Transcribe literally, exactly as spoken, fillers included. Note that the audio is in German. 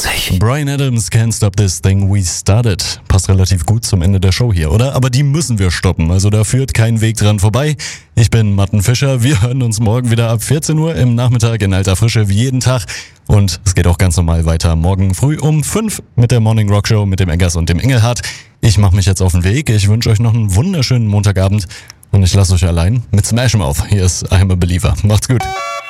vierzig. Bryan Adams, Can't Stop This Thing We Started. Passt relativ gut zum Ende der Show hier, oder? Aber die müssen wir stoppen, also da führt kein Weg dran vorbei. Ich bin Matten Fischer, wir hören uns morgen wieder ab vierzehn Uhr im Nachmittag in alter Frische wie jeden Tag. Und es geht auch ganz normal weiter morgen früh um fünf mit der Morning Rock Show mit dem Eggers und dem Engelhardt. Ich mache mich jetzt auf den Weg, ich wünsche euch noch einen wunderschönen Montagabend und ich lasse euch allein mit Smash Mouth. Hier ist I'm a Believer. Macht's gut.